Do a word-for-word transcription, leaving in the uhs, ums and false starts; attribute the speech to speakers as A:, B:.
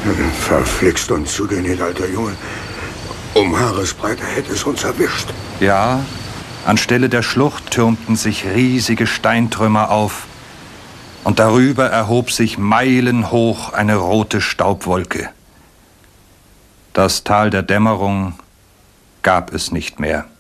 A: Verflixt und zugenäht, alter Junge. Um Haaresbreite hätte es uns erwischt.
B: Ja, anstelle der Schlucht türmten sich riesige Steintrümmer auf. Und darüber erhob sich meilenhoch eine rote Staubwolke. Das Tal der Dämmerung gab es nicht mehr.